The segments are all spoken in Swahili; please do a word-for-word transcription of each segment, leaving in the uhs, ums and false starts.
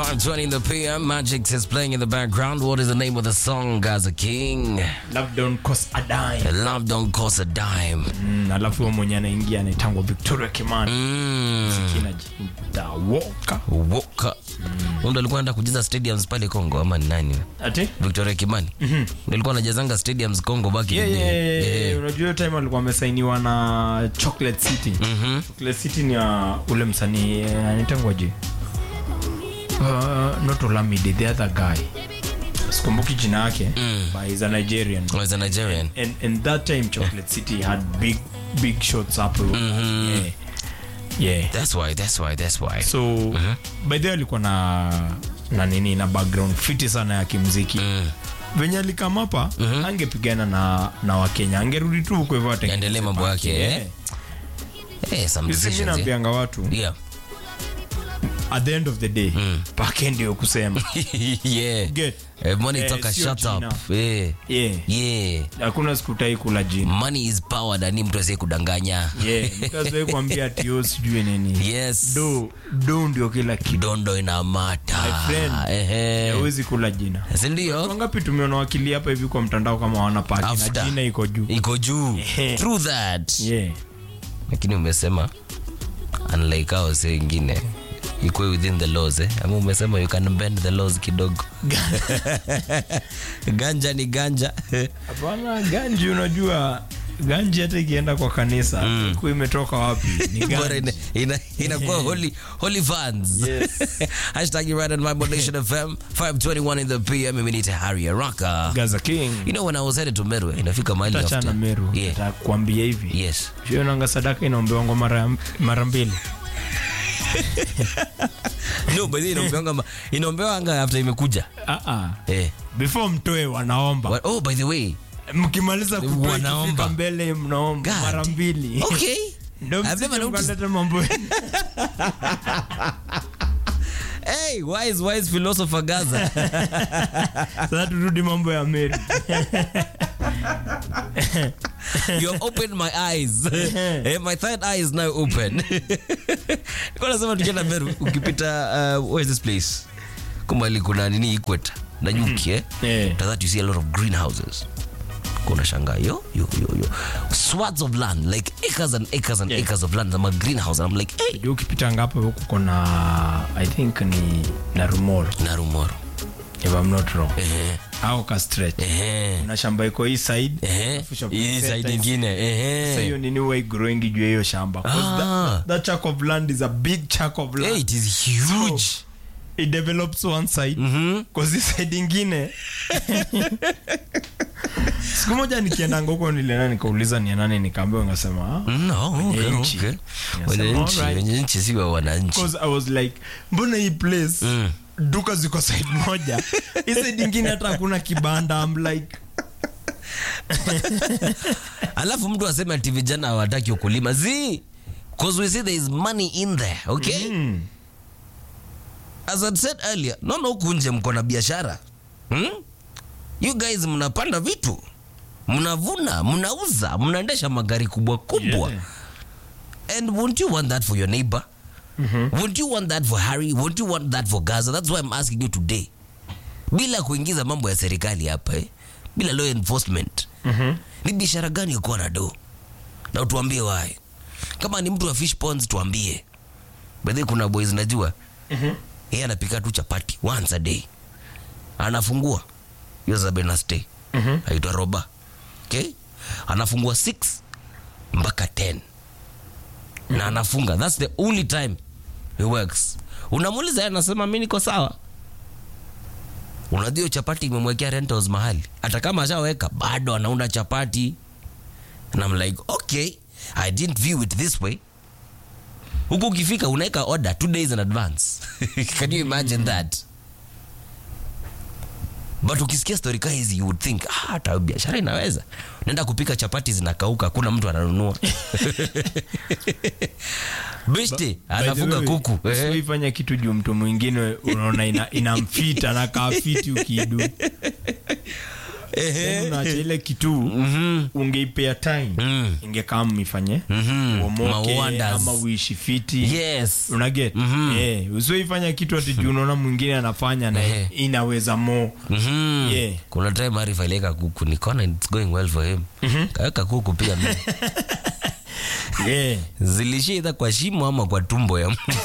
five twenty in the P M. Magic is playing in the background. What is the name of the song, Gaza King? Love Don't Cost a Dime. Love Don't Cost a Dime. Mm, alafu huyo mwenye anaingia anaitangwa Victoria Kimani. Mm. Sikina jita Woka. Woka. Mm. Ndo alikuwa anaenda kujaza stadiums pale Kongo ama ni nani? Ati? Victoria Kimani. Mhm. Mm alikuwa anajazanga stadiums Kongo baki. Yeah, yeah, yeah, yeah. Unajua time alikuwa amesainiwa na Chocolate City. Mhm. Mm Chocolate City ni uh, ule msanii anaitangwa je? Uh, not Olamide, the other guy. Sikumbuki jina yake, mm. but he's a Nigerian. Oh, he's a Nigerian. And, and, and that time Chocolate yeah. City had big big shots up. Mm-hmm. Yeah. Yeah. That's why, that's why, that's why. So, mm-hmm. by the way alikuwa na na nini na background fiti sana ya kimuziki. Mm. Venye alikama hapa, mm-hmm. angepigana na na Wakenya. Angerudi tu huko hivyo atengeneze. Endelee mambo yake, eh. Eh, some decisions. Sisi naambianga watu. Yeah. At the end of the day, mm. pake ndio kusema. Yeah. Get. Uh, money uh, talk a shut up. Yeah. Yeah. Yeah. Hakuna sikutai kula jina. Money is power na ni mtu asiye kudanganya. Yeah. Mkazo yeye kuambia ati yo sijui nini. Yes. Do do ndio kila kitu. Dondo ina mata. My friend. Ehe. Hawezi kula jina. Si ndio? Wangapi tumeona wakili hapa hivi kwa mtandao kama hawana paki na jina iko juu. Iko juu. Through that. Yeah. Lakini umesema unlike hao wengine iko within the laws eh ama umesema you can bend the laws kidogo. Ganja ni ganja. Hapana, ganji unajua ganji hata ikienda kwa kanisa mm. kwa imetoka wapi ni ganji ina inakuwa holy holy fans. Yes. Hashtag right on my Nation F M five twenty-one in the P M. Mimi ni Harry Araka Gaza King. You know when I was headed to Meru inafika mahali after Tachana Meru yeah. Nitakwambia hivi yes sio nanga sadaka inaombewa mara mara mbili. No, but inaombewa inaombewa anga after imekuja. Ah ah. Eh. Before mtoe wanaomba. What? Oh, by the way. Mkimaliza kutoa mbele mnaomba mara mbili. Okay. Ndio mnaleta mambo. Hey, wise wise philosopher Gaza. Sasa turudi mambo ya Mary. You opened my eyes. Hey, my third eye is now open. Kwa nasema tukienda Meru ukipita uh, where is this place? Kumali kuna nini Equator na nyuki eh? Yeah. That you see a lot of greenhouses. Kuna shanga yo yo yo yo swaths of land like acres and acres and yeah. acres of land. I'm a greenhouse and I'm like hey you ukipita ngapo huko kuna I think ni Narumoro Narumoro if I'm not wrong eh au ka stretch eh na shamba iko hii side eh hii side nyingine eh so you nini way growing juu hiyo shamba because ah. that, that chunk of land is a big chunk of land. Hey, it is huge. So, it develops one side mm-hmm. cause this side nyingine siku moja nikienda ngoko nilienda nikauliza ni nani nikaambiwa ngasema ah no okay okay wananchi wananchi si wa wananchi because I was like mbona hii place mm. duka ziko side moja hizo nyingine hata hakuna kibanda. I'm like alafu mtu asema ati vijana hawataki ukulima zi because we see there is money in there okay mm. As I said earlier nono huku nje mko na biashara hmm? You guys mnapanda vitu mnavuna mnauza mnaendesha magari kubwa kubwa yeah. And won't you want that for your neighbor? Mm-hmm. Won't you want that for Harry? Won't you want that for Gaza? That's why I'm asking you today. Bila kuingiza mambo ya serikali hapa eh? Bila law enforcement mm-hmm. Ni biashara gani uko na do? Na utuambie why. Kama ni mtu wa fish ponds tuambie. Baadhi kuna boys najua mhm yeye anapika tu chapati once a day. Anafungua hiyo za Benastay. Mhm. Aitwa Roba. Okay? Anafungua six mpaka ten. Mm-hmm. Na anafunga. That's the only time he works. Unamuuliza yeye anasema mimi niko sawa. Unajua chapati imemwekea rentals mahali. Hata kama ashaweka bado anaunda chapati. And I'm like, okay, I didn't view it this way. Huko ukifika unaweka order two days in advance. Can you imagine that? But ukisikia story kama hizi you would think ah hata biashara inaweza. Nenda kupika chapati zinakauka kuna mtu ananunua. Besti anafunga kuku. Usifanye kitu juu mtu mwingine unaona ina inamfita na kaa fiti ukidu. then unaacha ile kitu ungeipea time ingekaa mifanye uomoke ama uishi fiti. Yes. Una get? Eh, usiifanya kitu ati unaona mwingine anafanya na inaweza mo. Yeah. Kuna time Arif aleka kuku nikona it's going well for him. Kaweka kuku pia mimi. Yeah. Zilishia kwa shimo ama kwa tumbo ya mtu.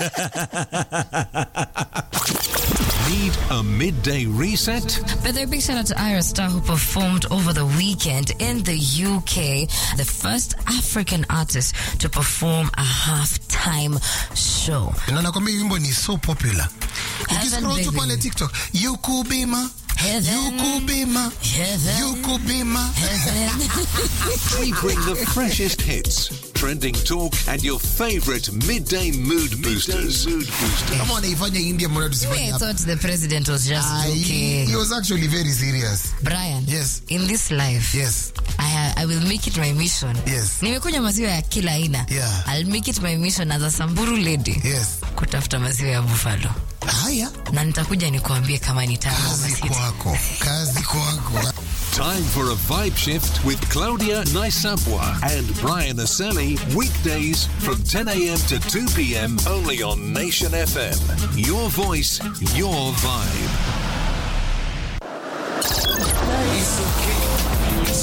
Need a midday reset? But a big shout out to Ira Star, who performed over the weekend in the U K, the first African artist to perform a halftime show. Na nakwambia wimbo ni so popular. Ukiscroll tu pale TikTok, you could be my Heaven. You could be my Heaven. You could be my We bring the freshest hits, trending talk, and your favorite midday mood boosters. Mood boosters. Kama wanaifanya India mbona I tusifanye hapa? thought the president was just Ah, he, joking. he was actually very serious. Brian, Yes. in this life, Yes. I, I will make it my mission. Yes. Nimekunywa maziwa ya kila aina. Yeah. I'll make it my mission as a Samburu lady. Yes. Kutafuta maziwa ya buffalo. Haya. Na nitakuja nikuambie kama ni tamu ama Kazi si tamu. kwako. Kazi kwako. Time for a vibe shift with Claudia Naisapwa and Brian Aseli. Weekdays from ten a.m. to two p.m. only on Nation F M. Your voice, your vibe. It's okay.